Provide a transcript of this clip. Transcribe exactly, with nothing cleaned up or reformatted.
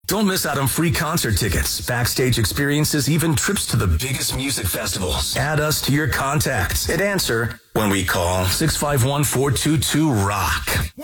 Don't miss out on free concert tickets, backstage experiences, even trips to the biggest music festivals. Add us to your contacts and answer when we call six five one, four two two, ROCK.